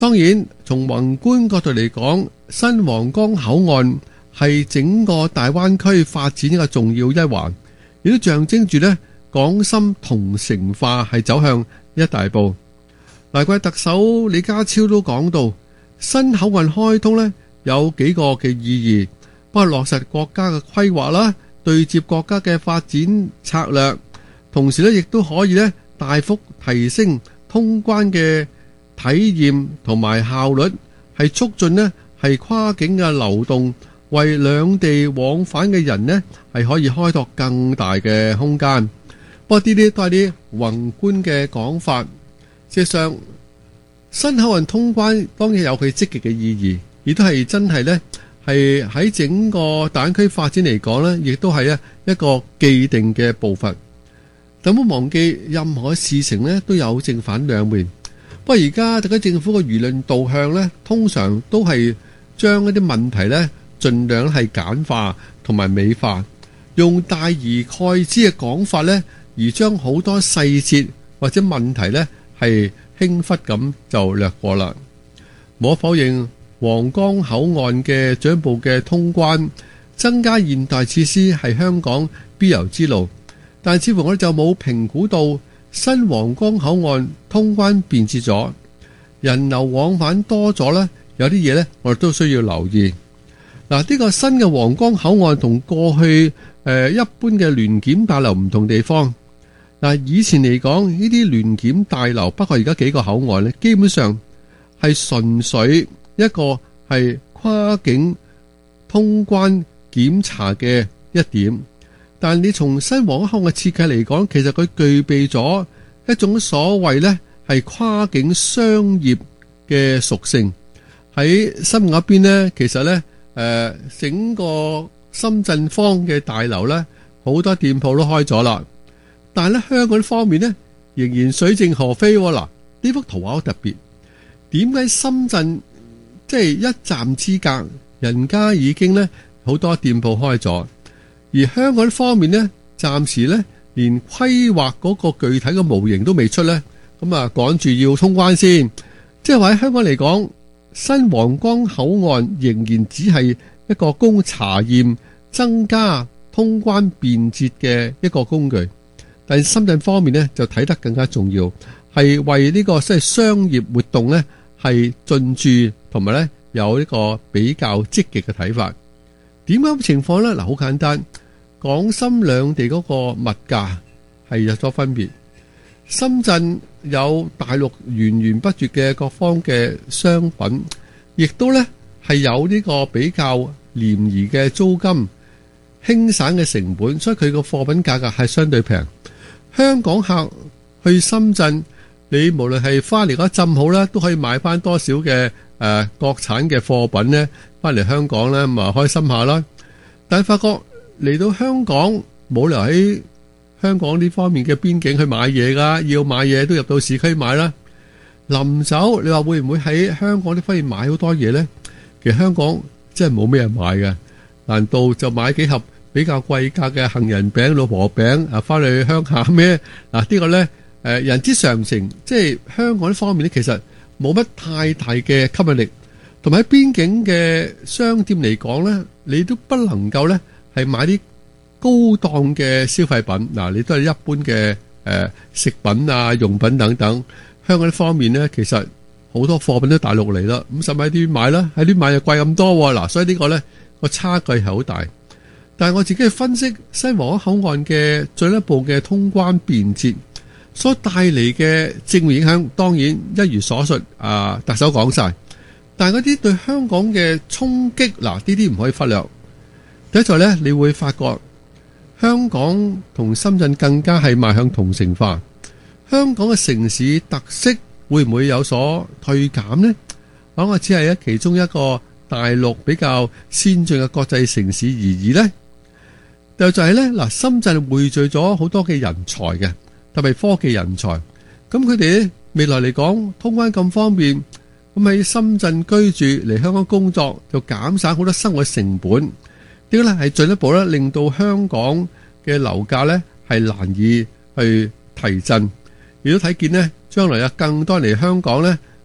當然，從宏觀角度嚟講，新皇崗口岸係整個大灣區發展一個重要一環，亦都象徵住呢港深同城化係走向一大步。難怪特首李家超都講到，新口岸開通呢有幾個嘅意義，包括落實國家嘅規劃啦，對接國家嘅發展策略，同時呢亦都可以呢大幅提升通關嘅體驗同埋效率，係促進呢係跨境嘅流動，為兩地往返嘅人呢係可以開拓更大嘅空間。不過呢啲都係啲宏觀嘅講法。事實上，新口岸通關當然有佢積極嘅意義，亦都係真係呢係喺整個大灣區發展嚟講呢，亦都係一個既定嘅步伐。但唔好忘記，任何事情呢都有正反兩面。不過而家特區政府嘅輿論導向呢，通常都係將一啲問題呢盡量係簡化同埋美化，用大而概之嘅講法呢，而將好多細節或者問題呢係輕忽咁就略過啦。無可否認，皇崗口岸嘅進一步嘅通關，增加現代設施係香港必由之路，但似乎我哋就冇評估到新皇崗口岸通關便捷咗，人流往返多咗呢，有啲嘢呢我哋都需要留意。嗱，呢個新嘅皇崗口岸同過去一般嘅聯檢大樓唔同地方。嗱，以前嚟講，呢啲聯檢大樓，包括而家幾個口岸呢，基本上係純粹一個係跨境通關檢查嘅一點。但你從新皇崗口岸嘅設計嚟講，其實佢具備咗一種所謂呢係跨境商業嘅屬性。喺深圳嗰邊呢，其實呢整個深圳方嘅大樓呢，好多店鋪都開咗啦。但係咧，香港方面呢，仍然水靜河飛。嗱，呢幅圖畫好特別。點解深圳即係一站之隔，人家已經呢好多店鋪開咗，而香港方面呢，暫時呢連規劃嗰個具體嘅模型都未出呢，咁啊趕住要通關先。即係話喺香港嚟講，新皇崗口岸仍然只係一個供查驗、增加通關便捷嘅一個工具。但深圳方面呢，就睇得更加重要，係為呢個即係商業活動呢係進駐，同埋呢有呢個比較積極嘅睇法。點解咁情況呢？嗱，好簡單，港深兩地嗰個物價係有咗分別。深圳有大陸源源不絕嘅各方嘅商品，亦都呢係有呢個比較廉宜嘅租金、輕省嘅成本，所以佢個貨品價格係相對平。香港客去深圳，你無論係翻嚟嗰浸好啦，都可以買翻多少嘅國產嘅貨品呢，翻嚟香港呢，咁啊開心下啦。但係發覺嚟到香港冇理由喺香港呢方面嘅邊境去買嘢噶，要買嘢都入到市區買啦。臨走你話會唔會喺香港呢方面買好多嘢呢？其實香港真係冇咩人買嘅，難道就買幾盒比較貴價嘅杏仁餅、老婆餅啊，翻去鄉下咩？嗱，呢個呢人之常情，即係香港呢方面呢，其實冇乜太大嘅吸引力。同埋喺邊境嘅商店嚟講呢，你都不能夠呢係買啲高檔嘅消費品。嗱，你都係一般嘅食品啊、用品等等。香港呢方面呢，其實好多貨品都大陸嚟啦，咁使咪喺啲買啦，喺啲買又貴咁多。嗱，所以呢個呢個差距係好大。但係我自己去分析新皇崗口岸嘅進一步嘅通關便捷所帶嚟嘅正面影響，當然一如所述，特首講晒。但係嗰啲對香港嘅衝擊，嗱，呢啲唔可以忽略。第一就呢，你會發覺香港同深圳更加係邁向同城化。香港嘅城市特色會唔會有所退減呢？我只係其中一個大陸比較先進嘅國際城市而已呢。就係呢，嗱，深圳匯聚咗好多嘅人才嘅，特別科技人才。咁佢哋未來嚟講，通關咁方便，咁喺深圳居住嚟香港工作，就減省好多生活成本。呢個呢係進一步咧，令到香港嘅樓價呢係難以去提振。亦都睇見呢，將來有更多人嚟香港呢，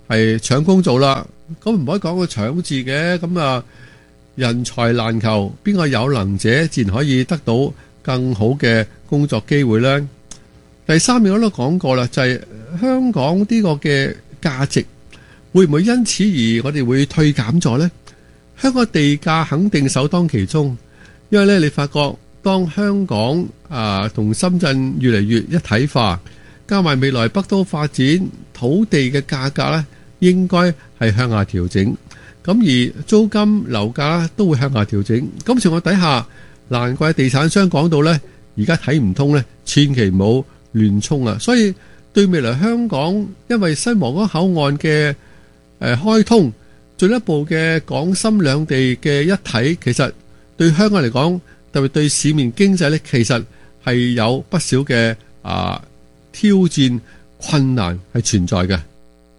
係搶工做啦。咁唔可以講個搶字嘅，咁啊人才難求，邊個有能者自然可以得到更好嘅工作機會呢。第三樣我都講過啦，就係香港呢個嘅價值會唔會因此而我哋會退減咗呢？香港地價肯定首當其衝，因為咧你發覺當香港同深圳越嚟越一體化，加埋未來北都發展，土地嘅價格咧應該係向下調整，咁而租金樓價都會向下調整。咁情況底下，難怪地產商講到咧，而家睇唔通咧，千祈唔好亂衝啊！所以對未來香港，因為新皇崗口岸嘅開通，進一步嘅港深兩地嘅一體，其實對香港嚟講，特別對市面經濟咧，其實係有不少嘅挑戰困難係存在嘅。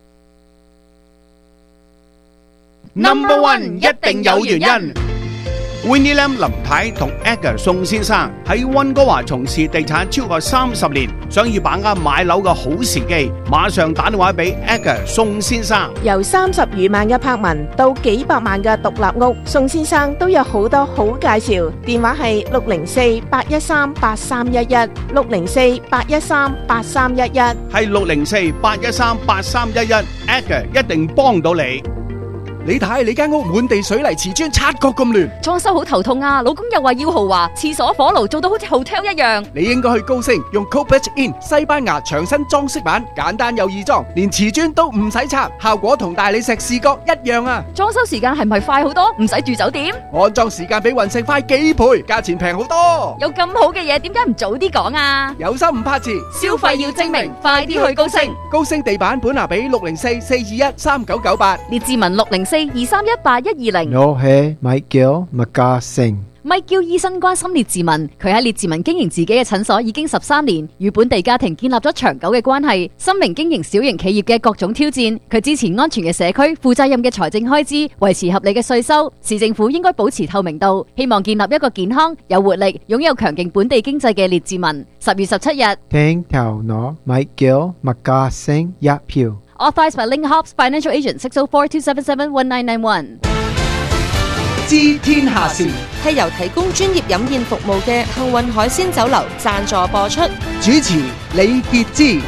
Number one 一定有原因。Winnie Lam 林太同 Edgar 宋先生喺溫哥華從事地產超過30年，想要把握買樓嘅好時機，馬上打電話俾 Edgar 宋先生。 由30餘萬嘅柏文到幾百萬嘅獨立屋，宋先生都有好多好介紹。電話係604-813-8311 604-813-8311， 係604-813-8311 Edgar 一定幫到你。 你睇你間屋滿地水泥瓷磚，察覺咁亂， 裝修好頭痛啊！老公又話要豪華，廁所火爐做到好似 hotel 一樣。 你應該去高升用 Cobalt In 西班牙牆身裝飾板，簡單又易裝，連瓷磚都唔使拆，效果同大理石視覺一樣啊！ 裝修時間係咪快好多？唔使住酒店？ 安裝時間比雲石快幾倍，價錢平好多。 有咁好嘅嘢，點解唔早啲講啊？ 有心唔怕遲， 消費要精明，快啲去高升。 高升地板本拿比604-421-3998， 列治文604-231-8120。 我係 Michael McGassing。 咪叫醫生關心列治文，佢喺列治文經營自己嘅診所已經13年，與本地家庭建立咗長久嘅關係。深明經營小型企業嘅各種挑戰，佢支持安全嘅社區、負責任嘅財政開支、維持合理嘅稅收。市政府應該保持透明度，希望建立一個健康、有活力、擁有強勁本地經濟嘅列治文。10月17日， 聽頭攞 Michael McGassing 一票。 Authorized by Link Hobbs Financial Agent 604-277-1991。 知天下事係由提供專業飲宴服務嘅幸運海鮮酒樓贊助播出。 主持李傑之。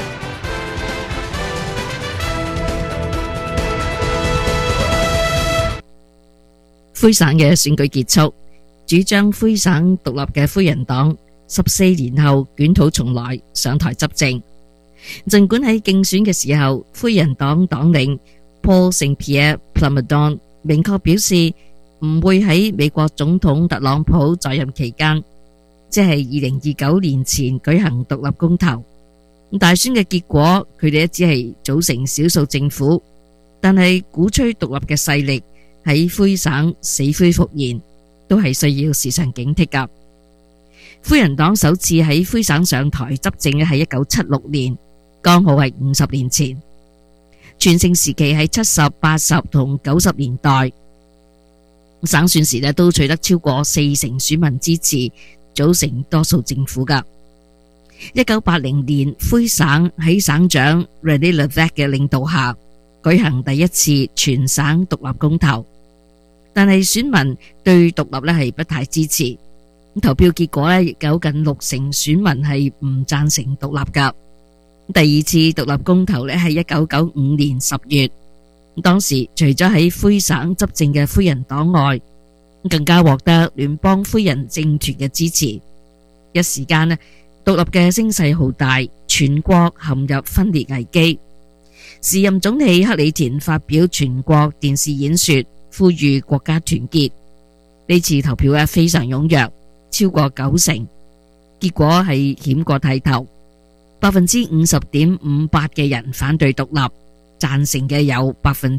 魁省嘅選舉結束，主張魁省獨立嘅魁人黨14年後捲土重來上台執政。儘管喺競選嘅時候，魁人黨黨領 Paul Saint-Pierre Plamondon 明確表示唔會喺美國總統特朗普在任期間，即係2029年前舉行獨立公投。大選嘅結果，佢哋只係組成少數政府，但係鼓吹獨立嘅勢力喺魁省死灰復燃，都係需要時常警惕㗎。魁人黨首次喺魁省上台執政嘅係1976年，剛好係50年前。全盛時期喺70、80同90年代。省選時都取得超過40%選民支持，組成多數政府㗎。1980年，魁省喺省長 René Lévesque 嘅領導下舉行第一次全省獨立公投，但係選民對獨立係不太支持。投票結果亦有近60%選民係唔贊成獨立㗎。第二次獨立公投係1995年10月。當時除咗喺魁省執政嘅魁人黨外，更加獲得聯邦魁人政團嘅支持。一時間獨立嘅聲勢浩大，全國陷入分裂危機。時任總理克里田發表全國電視演說，呼籲國家團結。呢次投票非常踴躍，超過90%，結果係險過剃頭。50.58% 嘅人反對獨立，贊成嘅有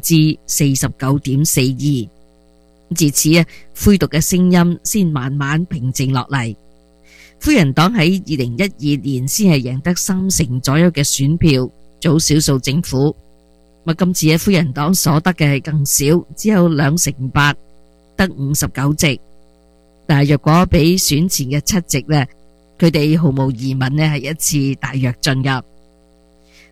49.42%。自此魁獨嘅聲音先慢慢平靜落嚟。魁人黨喺2012年先係贏得30%左右嘅選票，組少數政府。今次魁人黨所得嘅係更少，只有2%8%，得59席。但係若果比選前嘅7席佢哋毫無疑問係一次大躍進㗎。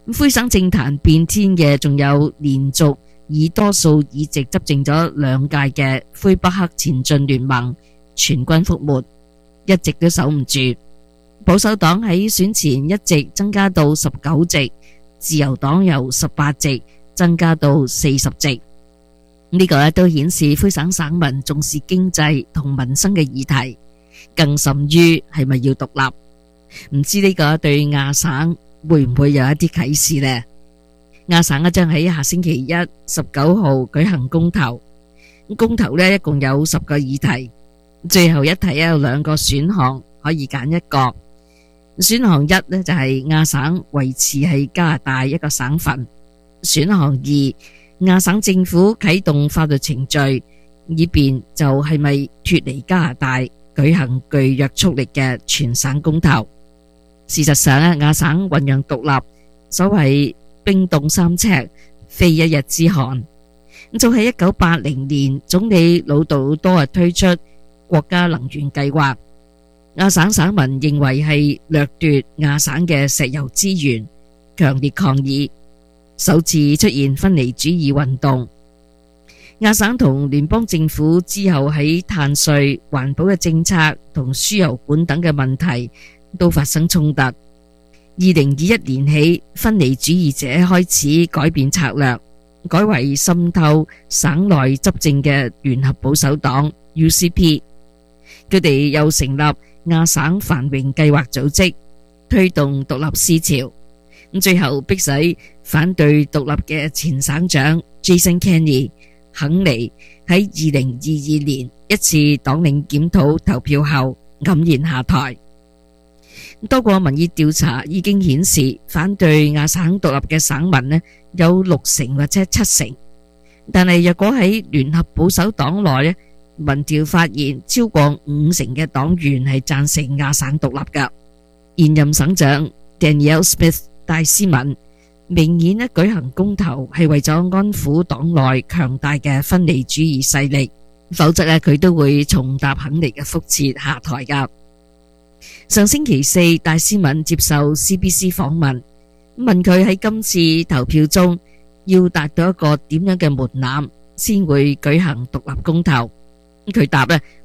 魁省政壇變天嘅仲有連續以多數議席執政咗2屆嘅魁北克前進聯盟全軍覆沒，一直都守唔住。保守黨喺選前一直增加到19席，自由黨由18席增加到40席。呢個都顯示魁省省民重視經濟同民生嘅議題，更甚於係咪要獨立。唔知呢個對亞省會唔會有一啲啟示呢？亞省將喺下星期一19號舉行公投，公投一共有10個議題，最後一題有2個選項可以揀一個。選項1就係亞省維持係加拿大一個省份，選項2亞省政府啟動法律程序，以便就係咪脫離加拿大舉行具約束力嘅全省公投。事實上亞省醞釀獨立，所謂冰凍3尺，非一日之寒。早喺1980年，總理魯道多推出國家能源計劃，亞省省民認為係掠奪亞省嘅石油資源，強烈抗議，首次出現分離主義運動。亞省同聯邦政府之後喺碳稅、環保嘅政策同輸油管等嘅問題都發生衝突。2021年起，分離主義者開始改變策略，改為滲透省內執政嘅聯合保守黨 UCP。佢哋又成立亞省繁榮計劃組織，推動獨立思潮。最後迫使反對獨立嘅前省長 Jason Kenney 肯尼喺2022年一次黨領檢討投票後黯然下台。多個民意調查已經顯示，反對亞省獨立嘅省民有60%或者70%，但係若果喺聯合保守黨內民調發現超過50%嘅黨員係贊成亞省獨立㗎。現任省長 Danielle Smith 戴斯敏明顯舉行公投係為咗安撫黨內強大嘅分離主義勢力，否則佢都會重踏肯尼嘅覆轍下台㗎。上星期4，戴斯敏接受 CBC 訪問，問佢喺今次投票中要達到一個點樣嘅門檻先會舉行獨立公投。佢答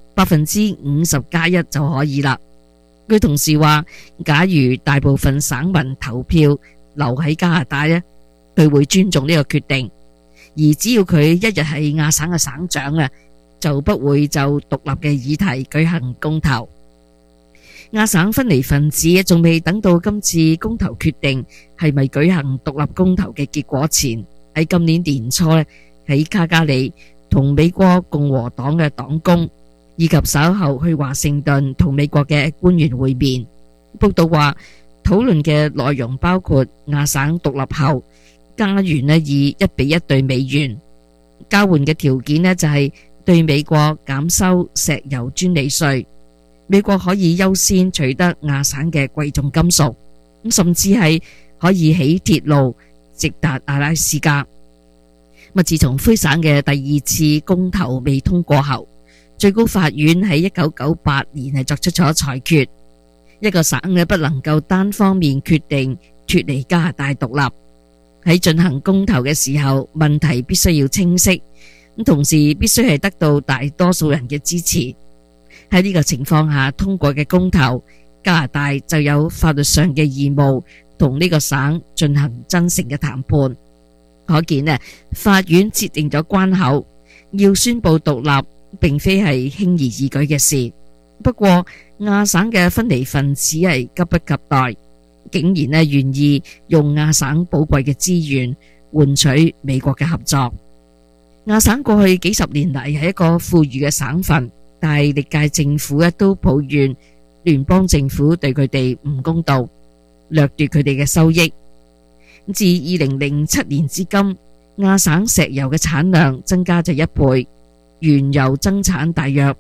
50+1就可以啦。佢同時話，假如大部分省民投票留喺加拿大佢會尊重呢個決定，而只要佢一日係亞省嘅省長就不會就獨立嘅議題舉行公投。亞省分離分子仲未等到今次公投決定係咪舉行獨立公投嘅結果前，喺今年年初喺卡加里同美國共和黨嘅黨工以及稍後去華盛頓同美國嘅官員會面。報道話，討論嘅內容包括亞省獨立後加元以1:1對美元，交換嘅條件就係對美國減收石油專利稅，美國可以優先取得亞省嘅貴重金屬，甚至係可以起鐵路直達阿拉斯加。自從魁省嘅第2次公投未通過後，最高法院喺1998年作出咗裁決，一個省不能夠單方面決定脫離加拿大獨立。喺進行公投嘅時候，問題必須要清晰，同時必須係得到大多數人嘅支持。喺呢個情況下通過嘅公投，加拿大就有法律上嘅義務同呢個省進行真誠嘅談判。可見法院設定咗關口，要宣布獨立並非係輕而易舉嘅事。不過亞省嘅分離分子係急不及待，竟然願意用亞省寶貴嘅資源換取美國嘅合作。亞省過去幾十年嚟係一個富裕嘅省份，但係歷屆政府都抱怨聯邦政府對佢哋唔公道，掠奪佢哋嘅收益。自2007年至今，亞省石油嘅產量增加咗1倍，原油增產大約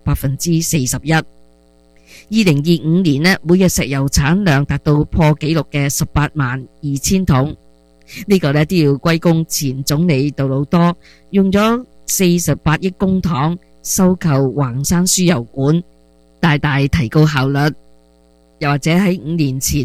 41%。2025年每日石油產量達到破紀錄嘅182000桶，呢個都要歸功前總理杜魯多用咗48億公帑收購橫山輸油管，大大提高效率。又或者喺5年前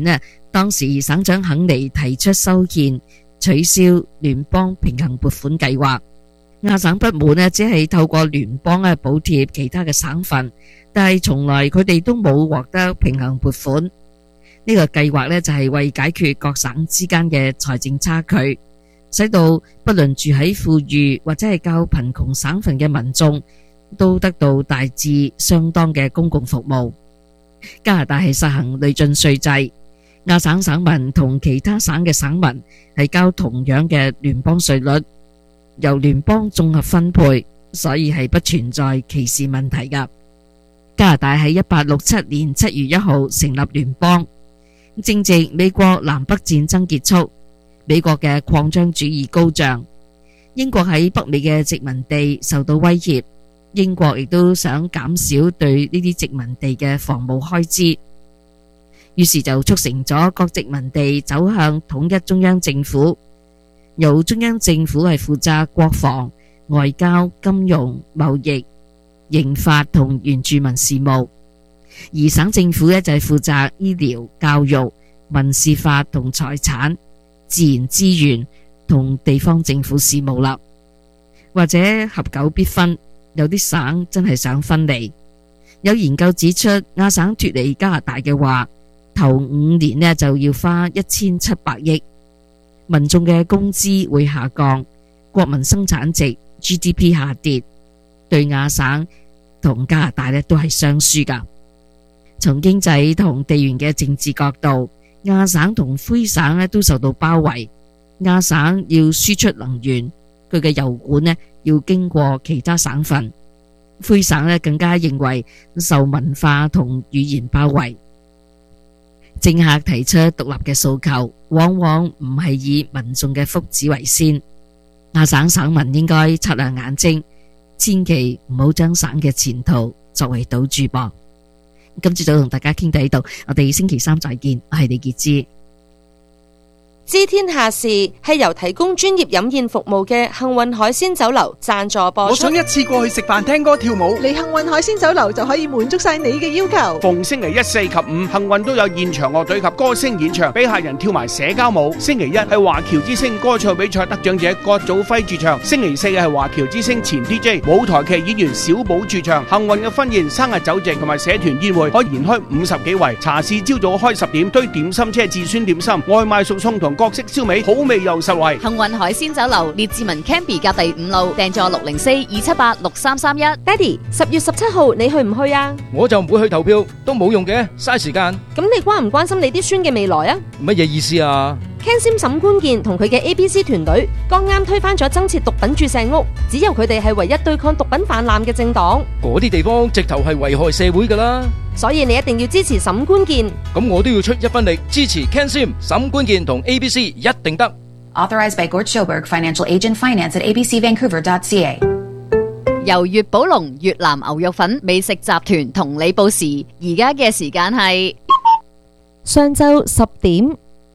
當時省長肯尼提出修憲，取消聯邦平衡撥款計劃。亞省不滿只係透過聯邦補貼其他嘅省份，但係從來佢哋都冇獲得平衡撥款。呢個計劃就係為解決各省之間嘅財政差距，使到不論住喺富裕或者係較貧窮省份嘅民眾都得到大致相當嘅公共服務。加拿大係實行累進稅制，亞省省民同其他省嘅省民係交同樣嘅聯邦稅率，由聯邦綜合分配，所以係不存在歧視問題㗎。加拿大喺1867年7月1號成立聯邦，正值美國南北戰爭結束，美國嘅擴張主義高漲，英國喺北美嘅殖民地受到威脅，英國亦都想減少對呢啲殖民地嘅防務開支，於是就促成咗各殖民地走向統一中央政府，由中央政府係負責國防、外交、金融、貿易、刑法同原住民事務，而省政府就係負責醫療、教育、民事法同財產、自然資源同地方政府事務啦。或者合久必分，有啲省真係想分離。有研究指出，亞省脫離加拿大嘅話，頭5年就要花1700億，民眾嘅工資會下降，國民生產值 GDP 下跌，對亞省同加拿大都係雙輸㗎。從經濟同地緣嘅政治角度，亞省同魁省都受到包圍。亞省要輸出能源，佢嘅油管要經過其他省份。魁省更加認為受文化同語言包圍。政客提出獨立嘅訴求，往往唔係以民眾嘅福祉為先。亞省省民應該擦亮眼睛，千祈唔好將省嘅前途作為賭注噃。今朝早同大家傾到呢度，我哋星期3再見。我係李潔芝。 知天下事係由提供專業飲宴服務嘅幸運海鮮酒樓贊助播出。 我想一次過去食飯、聽歌、跳舞， 嚟幸運海鮮酒樓就可以滿足晒你嘅要求。 逢星期1、4及5，幸運都有現場樂隊及歌星演唱，俾客人跳埋社交舞。星期1係華僑之星歌唱比賽得獎者郭祖輝駐唱，星期4係華僑之星前 DJ 舞台劇演員小寶駐唱。幸運嘅婚宴、生日酒席同埋社團宴會可以延開50幾圍。茶市朝早開10點，推點心車至酸點心，外賣熟餸同各式燒味，好味又實惠。 幸運海鮮酒樓列治文 Canby 隔第5路，訂座604-278-6331。 爹哋，10月17號你去唔去啊？ 我就唔會去投票，都冇用嘅，嘥時間。 咁你關唔關心你啲孫嘅未來啊？ 乜嘢意思啊 ？Ken Sim 沈官健同佢嘅 ABC 團隊剛啱推翻咗增設毒品注射屋，只有佢哋係唯一對抗毒品泛濫嘅政黨。 嗰啲地方直頭係危害社會噶啦， 所以你一定要支持沈官健。 咁我都要出一分力支持 Ken Sim 沈官健同 ABC 一定得。 Authorized by Gord Schoberg, Financial Agent, Finance at abcvancouver.ca。 由粵寶龍越南牛肉粉美食集團同你報時，而家嘅時間係上晝10點。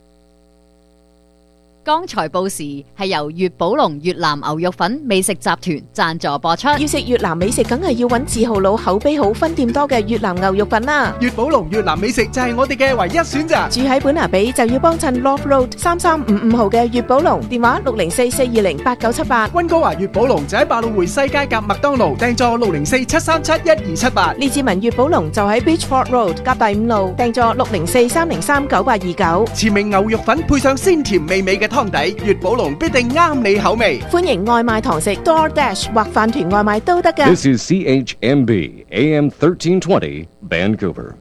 剛才報時係由粵寶龍越南牛肉粉美食集團贊助播出。 要食越南美食，梗係要揾字號佬、口碑好、分店多嘅越南牛肉粉啦。 粵寶龍越南美食就係我哋嘅唯一選擇。 住喺本拿比就要幫襯 Love Road 3355號嘅粵寶龍，電話604-420-8978。 溫哥華粵寶龍就喺百老匯西街夾麥當勞，訂座604-737-1278。 列治文粵寶龍就喺 Beachford Road 夾第5路，訂座604-303-9829。 前明牛肉粉配上鮮甜美味嘅湯底，粵寶龍必定啱你口味。 歡迎外賣堂食 DoorDash 或飯團外賣都得㗎。 This is CHMB AM 1320 Vancouver。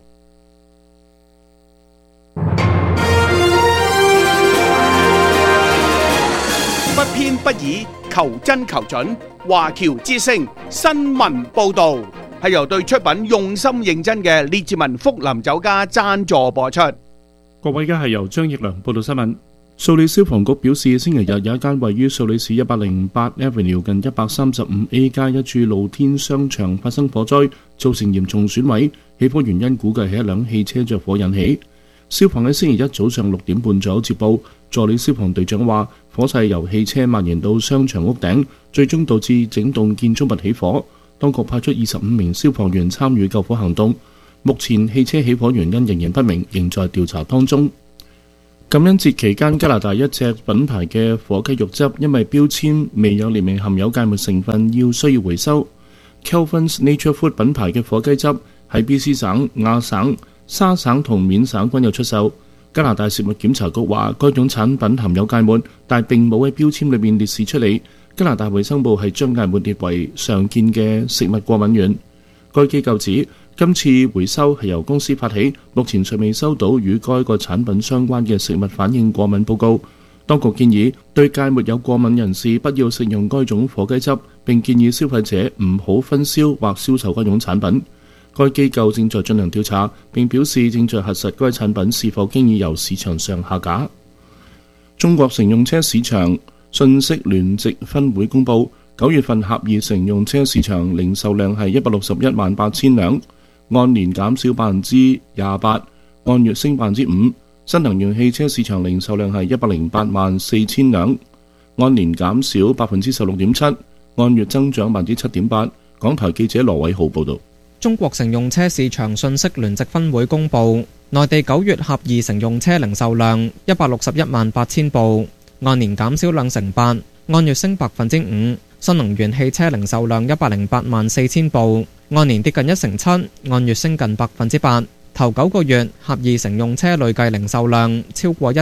不偏不倚，求真求準。華僑之聲新聞報導係由對出品用心認真嘅列治文福林酒家贊助播出。 各位，而家係由張奕良報道新聞。素里消防局表示，星期日有一間位於素里市108 Avenue 近 135A 街一處露天商場發生火災，造成嚴重損毀。起火原因估計係一輛汽車着火引起。消防喺星期一早上6點半左右接報，助理消防隊長話，火勢由汽車蔓延到商場屋頂，最終導致整棟建築物起火。當局派出25名消防員參與救火行動。目前汽車起火原因仍然不明，仍在調查當中。 感恩節期間，加拿大一隻品牌嘅火雞肉汁因為標籤未有列明含有芥末成分，需要回收。Kelvin's Nature Food 品牌嘅火雞汁喺 BC 省、亞省、沙省同緬省均有出售。加拿大食物檢查局話，該種產品含有芥末，但並冇喺標籤裏面列示出嚟。加拿大衛生部係將芥末列為常見嘅食物過敏源。該機構指，今次回收係由公司發起，目前尚未收到與該個產品相關嘅食物反應過敏報告。當局建議對芥末有過敏人士不要食用該種火雞汁，並建議消費者唔好分銷或銷售該種產品。該機構正在進行調查，並表示正在核實該產品是否經已由市場上下架。中國乘用車市場信息聯席分會公佈，9月份狹義乘用車市場零售量係161萬8千輛，按年減少28%，按月升5%。新能源汽車市場零售量係108萬4千輛，按年減少16.7%，按月增長7.8%。港台記者羅偉浩報導。 中國乘用車市場信息聯席分會公佈，內地9月狹義乘用車零售量161萬8千部，按年減少2.8%，按月升5%。新能源汽車零售量108萬4千部，按年跌近1.7%，按月升近8%。頭9個月狹義乘用車累計零售量超過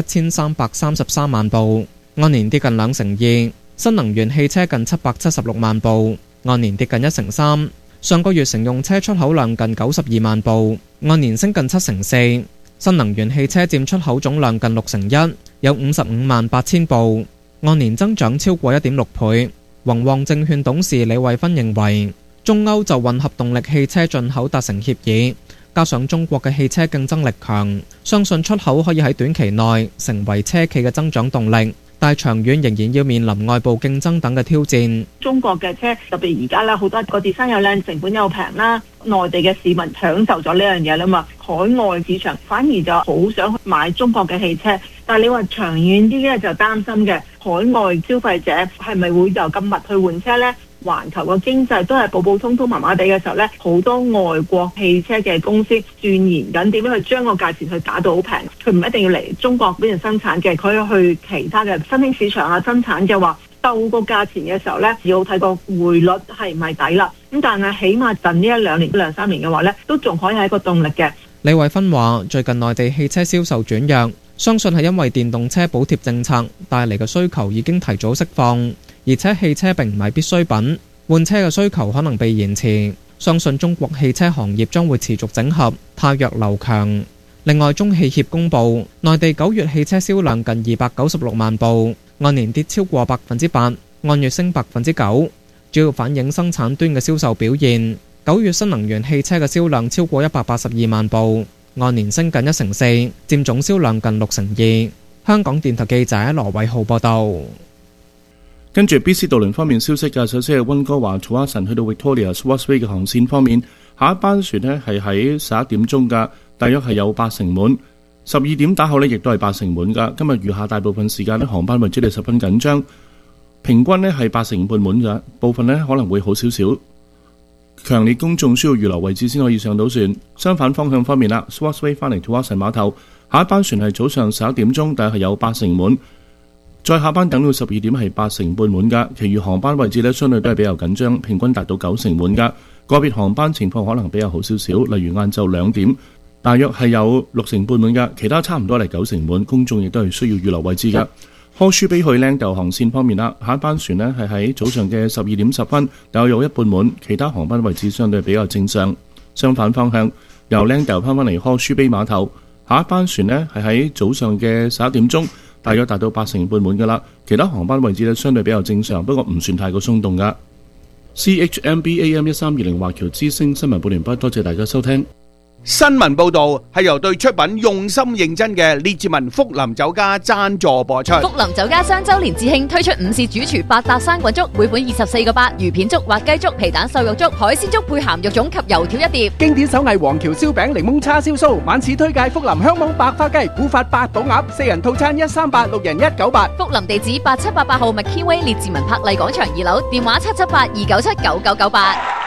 1333萬部，按年跌近2%。新能源汽車近776萬部，按年跌近1.3%。上個月乘用車出口量近92萬部，按年升近7.4%。新能源汽車佔出口總量近6%，有55萬8千部，按年增長超過1.6倍。宏旺證券董事李慧芬認為，中歐就混合動力汽車進口達成協議，加上中國嘅汽車競爭力強，相信出口可以喺短期內成為車企嘅增長動力。但係長遠仍然要面臨外部競爭等嘅挑戰。 中國嘅車特別而家咧，好多個 design 又靚，成本又平啦，內地嘅市民享受咗呢樣嘢啦嘛，海外市場反而就好想買中國嘅汽車。但係你話長遠啲咧，就擔心嘅海外消費者係咪會就咁密去換車呢？環球嘅經濟都係普普通通麻麻地嘅時候呢，好多外國汽車嘅公司鑽研緊點樣去將個價錢去打到好平。佢唔一定要嚟中國呢邊生產嘅，佢去其他嘅新興市場啊生產嘅話，鬥個價錢嘅時候呢，要睇個匯率係唔係抵啦。咁但係起碼近呢1-2年、2-3年嘅話呢，都仲可以係一個動力嘅。 李慧芬話：最近內地汽車銷售轉弱，相信係因為電動車補貼政策帶嚟嘅需求已經提早釋放。而且汽車並唔係必需品，換車嘅需求可能被延遲。相信中國汽車行業將會持續整合，汰弱留強。另外，中汽協公佈，內地9月汽車銷量近296萬部，按年跌超過8%，按月升9%，主要反映生產端嘅銷售表現。9月新能源汽車嘅銷量超過182萬部，按年升近1.4%，佔總銷量近2%。香港電台記者羅偉浩報道。 跟住 BC 渡輪方面消息嘅，首先係溫哥華 Tsawwassen 去到 Victoria Swartz Bay 嘅航線方面，下一班船呢係喺11點鐘㗎，大約係有8成滿。12點打後呢亦都係8成滿㗎。今日餘下大部分時間呢，航班為之係十分緊張，平均呢係8成半滿㗎，部分呢可能會好少少。強烈公眾需要預留位置先可以上到船。相反方向方面啦 ，Swartz Bay 翻嚟 Tsawwassen 碼頭，下一班船係早上11點鐘，大約係有8成滿。再下班等到12點係8成半滿㗎，其餘航班位置呢相對都係比較緊張，平均達到9成滿㗎。個別航班情況可能比較好少少，例如晏晝2點，大約係有6成半滿㗎，其他差唔多係9成滿，公眾亦都係需要預留位置㗎。Horseshoe Bay 去 Langdale 航線方面啦，下一班船呢係喺早上嘅12點10分，大約有一半滿，其他航班位置相對比較正常。相反方向，由 Langdale 翻返嚟 Horseshoe Bay 碼頭，下一班船呢係喺早上嘅11點鐘。大約達到8成半滿㗎啦，其他航班位置呢相對比較正常，不過唔算太過鬆動㗎。CHMB AM 1320華僑之聲新聞報聯播，多謝大家收聽。 新聞報道係由對出品用心認真嘅列治文福林酒家贊助播出。 福林酒家3周年致慶推出午市主廚8搭生滾粥，每款24個8，魚片粥、滑雞粥、皮蛋瘦肉粥、海鮮粥配鹹肉粽及油條一碟。 經典手藝黃橋燒餅、檸檬叉燒酥，晚市推介福林香網白花雞、古法八寶鴨，4人套餐138，6人198。 福林地址8788號麥堅威列治文柏麗廣場2樓，電話778-297-9998。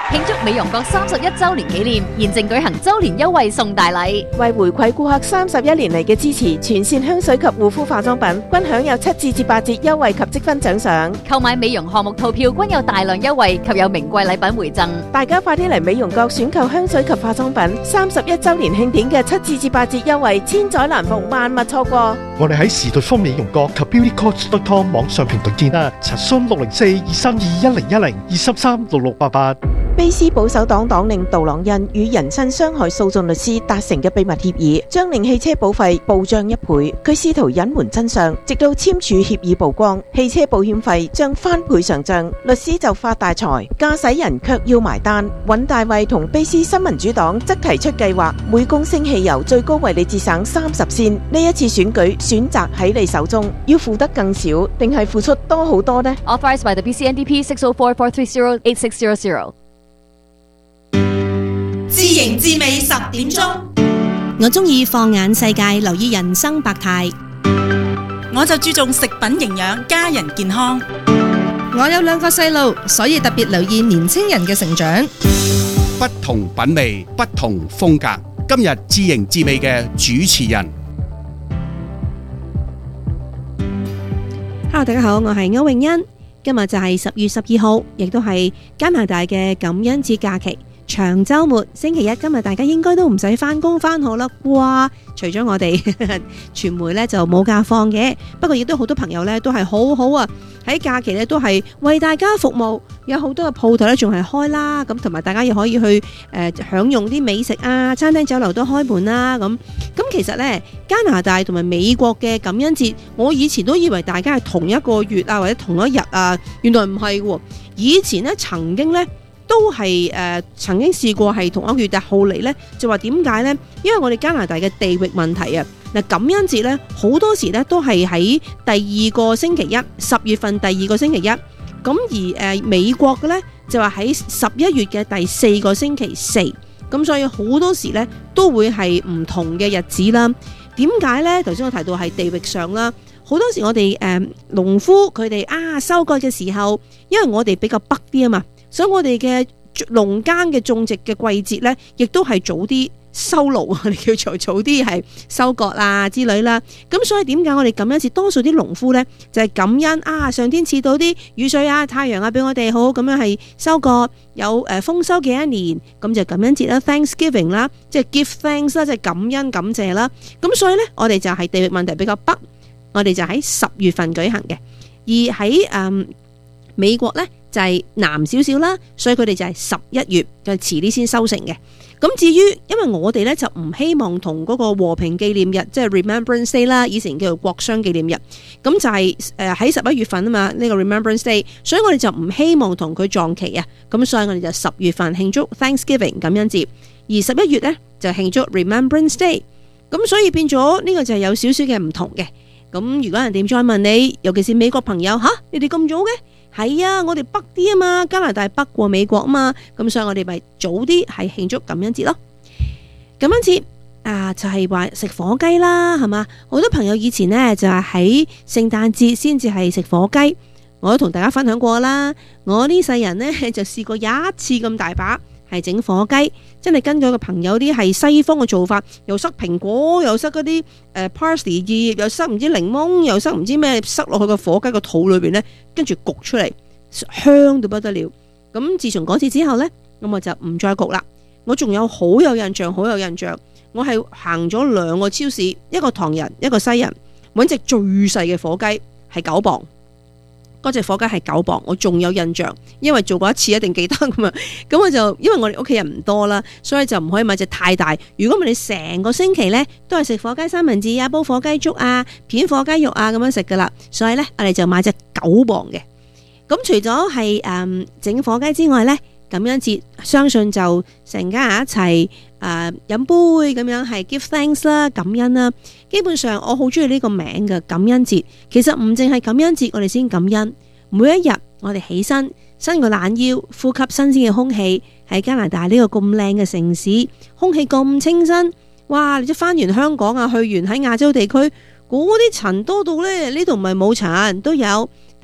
慶祝美容閣31周年紀念，現正舉行周年優惠送大禮。 為回饋顧客31年嚟嘅支持，全線香水及護膚化妝品均享有7至8折優惠及積分獎賞。 購買美容項目套票均有大量優惠及有名貴禮品回贈。 大家快啲嚟美容閣選購香水及化妝品，31周年慶典嘅7至8折優惠，千載難逢，萬勿錯過。 我哋喺時代豐美容閣及 beautycoach.com 網上平台見啦，查詢604-232-1023-6688。 卑斯保守黨黨領杜朗恩與人身傷害訴訟律師達成嘅秘密協議，將令汽車保費暴漲1倍。佢試圖隱瞞真相，直到簽署協議曝光，汽車保險費將翻倍上漲，律師就發大財，駕駛人卻要埋單。尹大衛同卑斯新民主黨則提出計劃，每公升汽油最高為你節省30仙。呢一次選舉選擇喺你手中，要付得更少，定係付出多好多呢？ Authorized by the BCNDP 604-430-8600。 自營自美10點鐘，我中意放眼世界，留意人生百態。我就注重食品營養，家人健康。 我有2個細路，所以特別留意年青人嘅成長。 不同品味，不同風格。今日自營自美嘅主持人。 Hello， 大家好，我係歐詠欣。今日就係10月12號，亦都係加拿大嘅感恩節假期。長週末星期一，今日大家應該都唔使返工返學啦啩？除咗我哋傳媒咧就冇假放嘅，不過亦都好多朋友咧都係好好啊，喺假期咧都係為大家服務，有好多嘅鋪頭咧仲係開啦，咁同埋大家亦可以去享用啲美食啊，餐廳酒樓都開門啦，咁其實咧加拿大同埋美國嘅感恩節，我以前都以為大家係同一個月啊或者同一日啊，原來唔係喎，以前咧曾經咧。都係曾經試過係同一個月，但後嚟呢就話點解呢？因為我哋加拿大嘅地域問題啊，嗱感恩節呢好多時呢都係喺第2個星期一，10月份第2個星期一，咁而美國嘅呢就話喺11月嘅第4個星期4，咁所以好多時呢都會係唔同嘅日子啦。點解呢？頭先我提到係地域上啦，好多時我哋農夫佢哋收割嘅時候，因為我哋比較北啲啊嘛。所以我哋嘅農耕嘅種植嘅季節呢，亦都係早啲收爐，我哋叫做早啲係收割啊之類啦。咁所以點解我哋感恩節多數啲農夫呢，就係感恩上天賜到啲雨水啊、太陽啊，俾我哋好好咁樣係收割，有豐收嘅一年，咁就感恩節啦 ，Thanksgiving 啦，即係 give thanks 啦，即係感恩感謝啦。咁所以呢，我哋就係地域問題比較北，我哋就喺10月份舉行嘅，而喺美國呢。就係南少少啦，所以佢哋就係11月就遲啲先收成嘅。咁至於因為我哋咧就唔希望同嗰個和平紀念日，即係 Remembrance Day 啦，以前叫做國殤紀念日，咁就係喺11月份啊嘛，呢個 Remembrance Day，所以我哋就唔希望同佢撞期啊。咁所以我哋就10月份慶祝 Thanksgiving 感恩節，而11月咧就慶祝 Remembrance Day。咁所以變咗呢個就係有少少嘅唔同嘅。咁如果人哋再問你，尤其是美國朋友你哋咁早嘅？係啊，我哋北啲啊嘛，加拿大北過美國啊嘛，咁所以我哋咪早啲係慶祝感恩節咯。感恩節就係話食火雞啦，係嘛？好多朋友以前呢，就係喺聖誕節先至係食火雞，我都同大家分享過啦。我呢世人呢，就試過一次咁大把係整火雞，真係根據個朋友啲係西方嘅做法，又塞蘋果，又塞嗰啲parsley 葉，又塞唔知檸檬，又塞唔知咩，塞落去個火雞個肚裏邊呢，跟住焗出嚟，香到不得了。咁自從嗰次之後呢，咁我就唔再焗啦。我仲有好有印象，我係行咗2個超市，一個唐人，一個西人，揾隻最細嘅火雞係9磅。嗰隻火雞係9磅，我仲有印象，因為做過一次一定記得噶嘛。咁我就因為我哋屋企人唔多啦，所以就唔可以買隻太大。如果我哋成個星期呢都係食火雞三文治啊、煲火雞粥啊、片火雞肉啊咁樣食噶啦，所以呢，我哋就買隻9磅嘅。咁除咗係整火雞之外呢，感恩節相信就成家人一齊飲杯咁樣係 give thanks 啦，感恩啦。基本上我好中意呢個名嘅感恩節。其實唔淨係感恩節我哋先感恩，每一日我哋起身伸個懶腰，呼吸新鮮嘅空氣，喺加拿大呢個咁靚嘅城市，空氣咁清新，哇！你即翻完香港啊，去完喺亞洲地區嗰啲塵多到呢度唔係冇塵都有。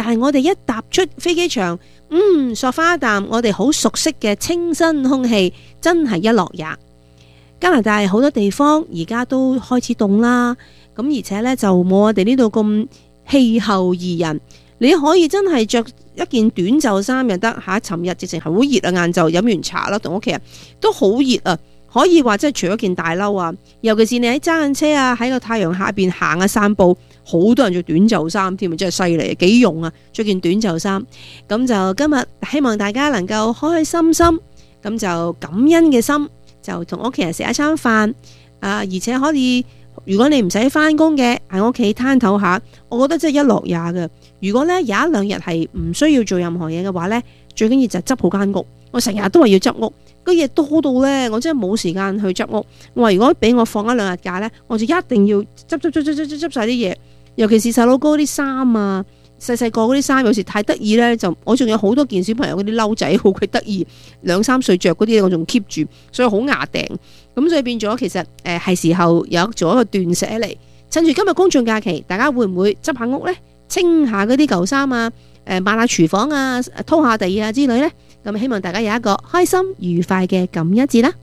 但係我哋一踏出飛機場，索翻一啖我哋好熟悉嘅清新空氣，真係一樂也。加拿大好多地方而家都開始凍啦，咁而且呢，就冇我哋呢度咁氣候宜人，你可以真係着一件短袖衫又得嚇。尋日直情係好熱啊，晏晝飲完茶啦，同屋企人都好熱啊，可以話真係除咗件大褸啊，尤其是你喺揸緊車啊，喺個太陽下邊行啊散步，好多人着短袖衫添啊，真係犀利，幾用啊，着件短袖衫。咁就今日希望大家能夠開開心心，咁就感恩嘅心，就同屋企人食一餐飯而且可以，如果你唔使翻工嘅喺屋企攤唞下，我覺得真係一樂也嘅。如果呢有一兩日係唔需要做任何嘢嘅話呢，最緊要就係執好間屋。我成日都話要執屋，個嘢多到呢，我真係冇時間去執屋。我話如果俾我放一兩日假呢，我就一定要執晒啲嘢，尤其是細佬哥啲衫啊，細細個嗰啲衫有時太得意呢，就我仲有好多件小朋友嗰啲褸仔好鬼得意，2-3歲着嗰啲我仲 keep 住，所以好牙定。咁所以變咗其實係時候有做一個斷捨離。趁住今日公眾假期，大家會唔會執下屋呢？清下嗰啲舊衫啊，抹下廚房啊，拖下地啊之類呢？咁希望大家有一個開心愉快嘅感恩節啦。